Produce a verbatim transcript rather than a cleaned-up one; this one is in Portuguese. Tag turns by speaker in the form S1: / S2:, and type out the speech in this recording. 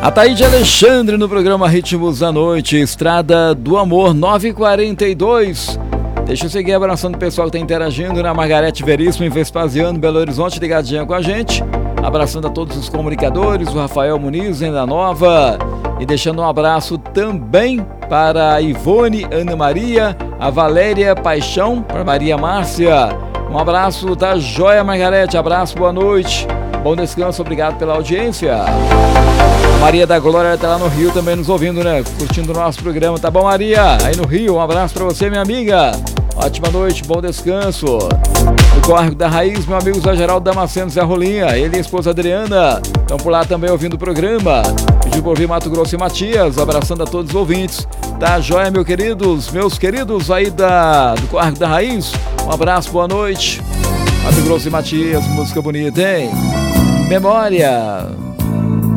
S1: Ataíde Alexandre no programa Ritmos da Noite, Estrada do Amor nove e quarenta e dois. Deixa eu seguir abraçando o pessoal que está interagindo, né? Margarete Veríssimo em Vespasiano, Belo Horizonte, ligadinha com a gente. Abraçando a todos os comunicadores, o Rafael Muniz, Ainda Nova. E deixando um abraço também para a Ivone Ana Maria, a Valéria Paixão, para Maria Márcia. Um abraço da Joia Margarete, abraço, boa noite. Bom descanso, obrigado pela audiência. Maria da Glória está lá no Rio também nos ouvindo, né? Curtindo o nosso programa, tá bom, Maria? Aí no Rio, um abraço para você, minha amiga. Ótima noite, bom descanso. No Córrego da Raiz, meu amigo Zé Geraldo Damasceno, Zé Rolinha, ele e a esposa Adriana estão por lá também ouvindo o programa. Pediu para ouvir Mato Grosso e Matias, abraçando a todos os ouvintes. Tá joia, meus queridos, meus queridos aí da, do Córrego da Raiz. Um abraço, boa noite. Mato Grosso e Matias, música bonita, hein? Memória.